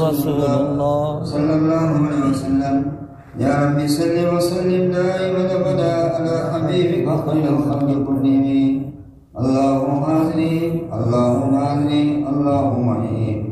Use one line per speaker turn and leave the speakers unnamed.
رسول الله
صلى الله عليه وسلم. يا رب صل وسلم دائما أبدا على حبيبك خير الخلق كلهم. اللهم أعزني اللهم أعزني اللهم أعزني